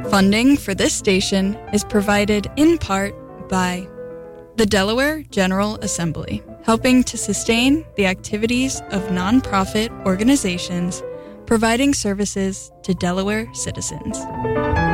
Funding for this station is provided in part by the Delaware General Assembly, helping to sustain the activities of nonprofit organizations providing services to Delaware citizens.